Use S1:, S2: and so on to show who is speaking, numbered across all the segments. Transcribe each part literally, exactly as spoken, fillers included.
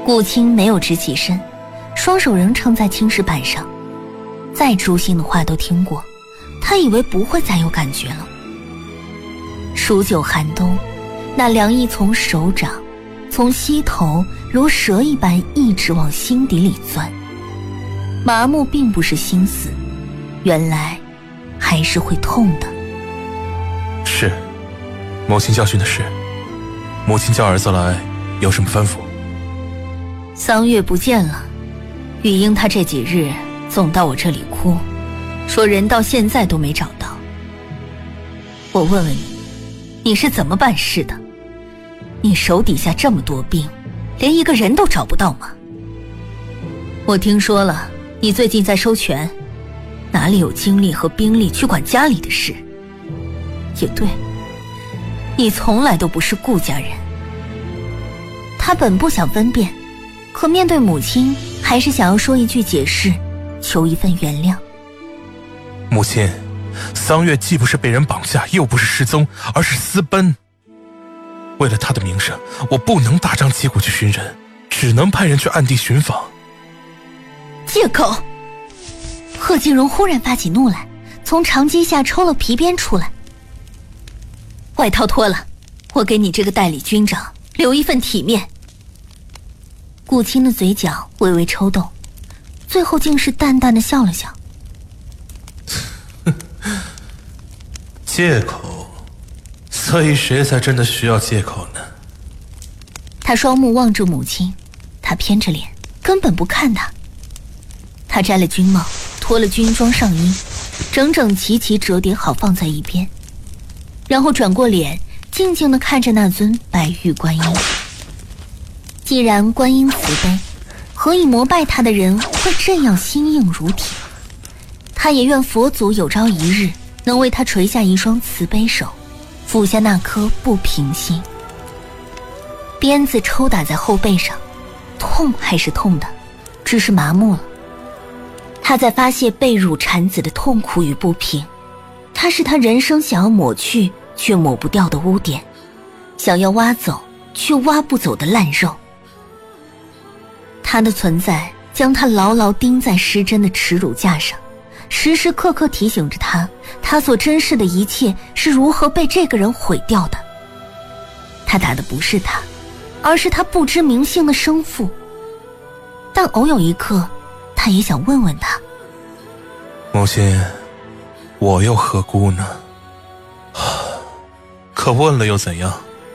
S1: 顾青没有直起身，双手仍撑在青石板上。再诛心的话都听过，他以为不会再有感觉了。数九寒冬，那凉意从手掌，从膝头如蛇一般一直往心底里钻。麻木并不是心死，原来还是会痛的。
S2: 是，母亲教训的是。母亲叫儿子来，有什么吩咐？
S1: 桑月不见了，玉英她这几日总到我这里哭，说人到现在都没找到。我问问你，你是怎么办事的？你手底下这么多兵，连一个人都找不到吗？我听说了，你最近在收权，哪里有精力和兵力去管家里的事？也对，你从来都不是顾家人。他本不想分辨，可面对母亲，还是想要说一句解释，求一份原谅。
S2: 母亲，桑月既不是被人绑架，又不是失踪，而是私奔。为了他的名声，我不能大张旗鼓去寻人，只能派人去暗地寻访。
S1: 借口！贺金荣忽然发起怒来，从长机下抽了皮鞭出来。外套脱了，我给你这个代理军长留一份体面。顾青的嘴角微微抽动，最后竟是淡淡的笑了笑。
S2: 借口？所以谁才真的需要借口呢？
S1: 他双目望着母亲，他偏着脸，根本不看他。他摘了军帽，脱了军装上衣，整整齐齐折叠好放在一边，然后转过脸，静静地看着那尊白玉观音。既然观音慈悲，何以膜拜他的人会这样心硬如铁？他也愿佛祖有朝一日能为他垂下一双慈悲手，抚下那颗不平心。鞭子抽打在后背上，痛还是痛的，只是麻木了。他在发泄被辱产子的痛苦与不平，他是他人生想要抹去却抹不掉的污点，想要挖走却挖不走的烂肉。他的存在将他牢牢钉在失真的耻辱架上，时时刻刻提醒着他，他所珍视的一切是如何被这个人毁掉的。他打的不是他，而是他不知名姓的生父。但偶有一刻，他也想问问他，
S2: 母亲，我又何辜呢？可问了又怎样？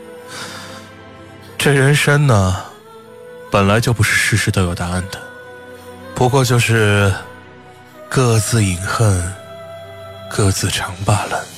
S2: 这人生呢，本来就不是事事都有答案的，不过就是各自饮恨，各自尝罢了。